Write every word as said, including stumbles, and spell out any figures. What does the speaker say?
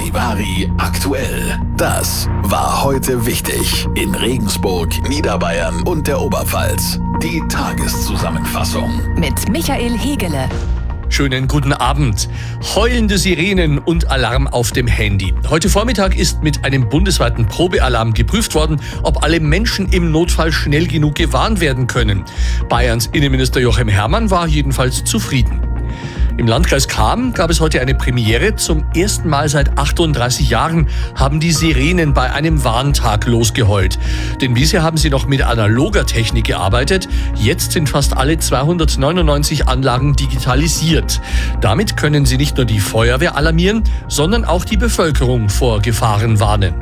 Charivari aktuell. Das war heute wichtig in Regensburg, Niederbayern und der Oberpfalz. Die Tageszusammenfassung Mit Michael Hegele. Schönen guten Abend. Heulende Sirenen und Alarm auf dem Handy. Heute Vormittag ist mit einem bundesweiten Probealarm geprüft worden, ob alle Menschen im Notfall schnell genug gewarnt werden können. Bayerns Innenminister Joachim Herrmann war jedenfalls zufrieden. Im Landkreis Cham gab es heute eine Premiere. Zum ersten Mal seit achtunddreißig Jahren haben die Sirenen bei einem Warntag losgeheult. Denn bisher haben sie noch mit analoger Technik gearbeitet. Jetzt sind fast alle zweihundertneunundneunzig Anlagen digitalisiert. Damit können sie nicht nur die Feuerwehr alarmieren, sondern auch die Bevölkerung vor Gefahren warnen.